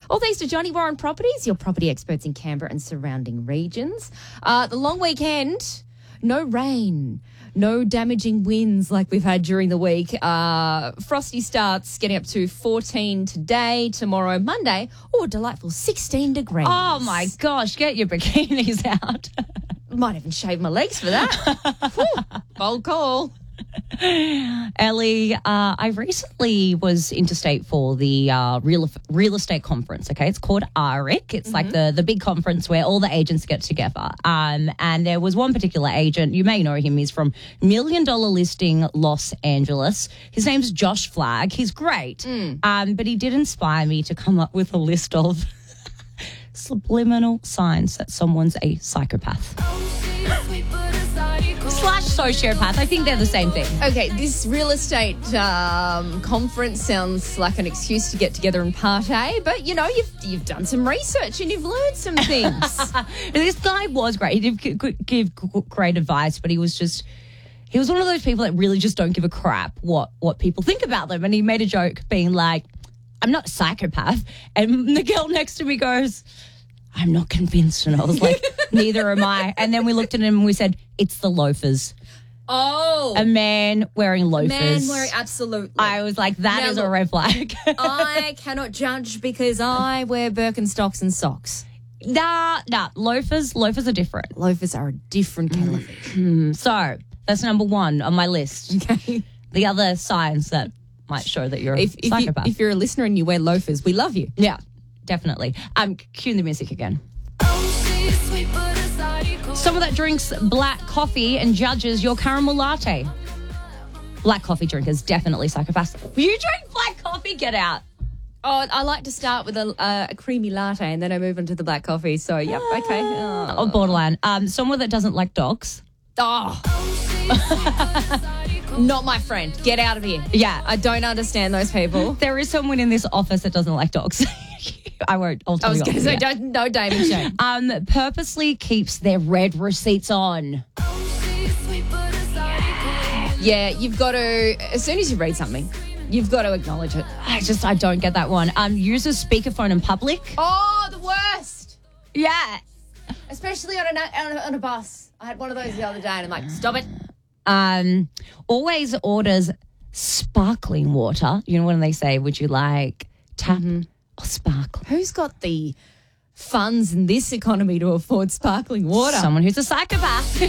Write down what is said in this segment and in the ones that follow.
All thanks to Johnny Warren Properties, your property experts in Canberra and surrounding regions. The long weekend, no rain, no damaging winds like we've had during the week. Frosty starts getting up to 14 today, tomorrow, Monday. Oh, delightful 16 degrees. Oh, my gosh. Get your bikinis out. Might even shave my legs for that. Whew, bold call. Ellie, I recently was interstate for the real estate conference, okay? It's called ARIC. It's like the big conference where all the agents get together. And there was one particular agent, you may know him, he's from $1 Million Listing Los Angeles. His name's Josh Flagg. He's great. But he did inspire me to come up with a list of subliminal signs that someone's a psychopath. Slash sociopath. I think they're the same thing. Okay, this real estate conference sounds like an excuse to get together and party, but you know, you've done some research and you've learned some things. This guy was great. He did give great advice, but he was one of those people that really just don't give a crap what people think about them. And he made a joke being like, I'm not a psychopath. And the girl next to me goes, I'm not convinced. And I was like, neither am I. And then we looked at him and we said, it's the loafers. Oh. A man wearing loafers. Absolutely. I was like, that is a red flag. I cannot judge because I wear Birkenstocks and socks. Nah, loafers are different. Loafers are a different kettle of fish. So that's number one on my list. Okay. The other signs that might show that you're a psychopath. If you're a listener and you wear loafers, we love you. Yeah, definitely. Cue the music again. Someone that drinks black coffee and judges your caramel latte. Black coffee drinkers, definitely psychopaths. You drink black coffee? Get out. Oh, I like to start with a creamy latte and then I move into the black coffee. So, yep, okay. Oh, borderline. Someone that doesn't like dogs. Oh. Not my friend. Get out of here. Yeah. I don't understand those people. There is someone in this office that doesn't like dogs. I'll tell you. I was going to say, no Damon Shane. Purposely keeps their red receipts on. Yeah, you've got to, as soon as you read something, you've got to acknowledge it. I don't get that one. Uses speakerphone in public. Oh, the worst. Yeah. Especially on a bus. I had one of those the other day and I'm like, stop it. Always orders sparkling water. You know when they say, would you like tap or sparkling? Who's got the funds in this economy to afford sparkling water? Someone who's a psychopath.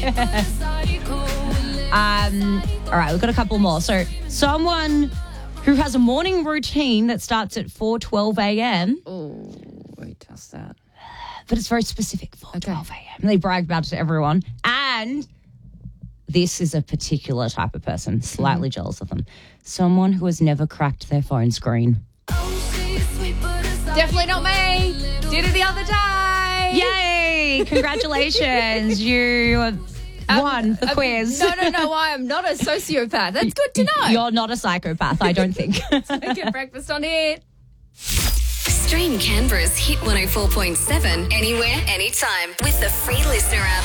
All right, we've got a couple more. So someone who has a morning routine that starts at 4:12 a.m. Oh, who does that? But it's very specific, 4:12 a.m. They brag about it to everyone. And this is a particular type of person, slightly jealous of them. Someone who has never cracked their phone screen. Definitely not me. Did it the other day. Yay! Congratulations. You won the quiz. No, I am not a sociopath. That's good to know. You're not a psychopath, I don't think. Get breakfast on it. Stream Canberra's Hit 104.7 anywhere, anytime with the free Listener app.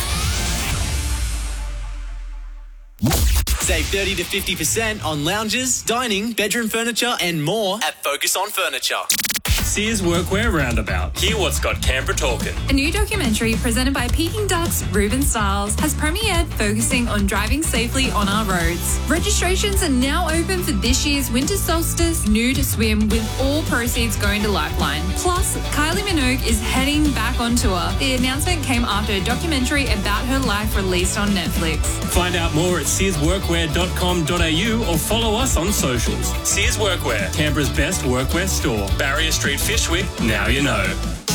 Save 30 to 50% on lounges, dining, bedroom furniture and more at Focus on Furniture. Sears Workwear Roundabout. Hear what's got Canberra talking. A new documentary presented by Peking Duck's Ruben Stiles has premiered, focusing on driving safely on our roads. Registrations are now open for this year's Winter Solstice Nude Swim, with all proceeds going to Lifeline. Plus, Kylie Minogue is heading back on tour. The announcement came after a documentary about her life released on Netflix. Find out more at searsworkwear.com.au or follow us on socials. Sears Workwear, Canberra's best workwear store. Barrier Street, Fyshwick, now you know.